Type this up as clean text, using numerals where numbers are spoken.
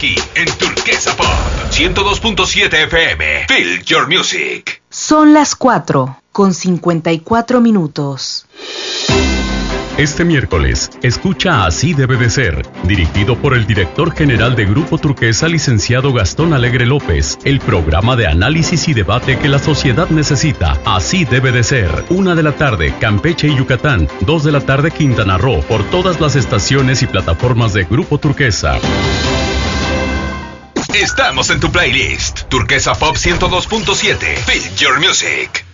aquí en Turquesa Pop 102.7 FM. Feel your music. Son las 4:54. Este miércoles, escucha Así debe de ser, dirigido por el director general de Grupo Turquesa, licenciado Gastón Alegre López, el programa de análisis y debate que la sociedad necesita. Así debe de ser. 1 de la tarde, Campeche y Yucatán. 2 de la tarde, Quintana Roo, por todas las estaciones y plataformas de Grupo Turquesa. Estamos en tu playlist. Turquesa Pop 102.7. Feel your music.